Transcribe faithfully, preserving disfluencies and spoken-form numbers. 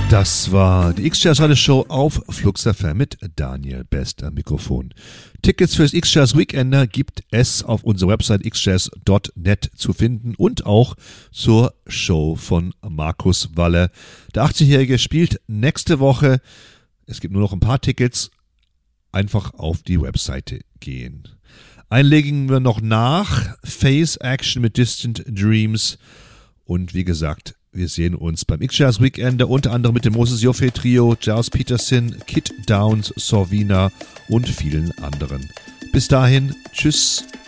Das war die X-Jazz Radio Show auf Flux F M mit Daniel Best am Mikrofon. Tickets fürs X-Jazz Weekender gibt es auf unserer Website x jazz punkt net zu finden und auch zur Show von Markus Walle. Der achtzigjährige spielt nächste Woche. Es gibt nur noch ein paar Tickets. Einfach auf die Webseite gehen. Einlegen wir noch nach. Face Action mit Distant Dreams. Und wie gesagt, wir sehen uns beim X-Jazz Weekender, unter anderem mit dem Moses Joffe Trio, Giles Peterson, Kit Downs, Sorvina und vielen anderen. Bis dahin, tschüss.